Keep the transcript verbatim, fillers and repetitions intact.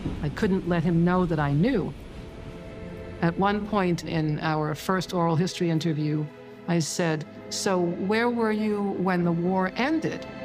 I couldn't let him know that I knew. At one point in our first oral history interview, I said, "So where were you when the war ended?"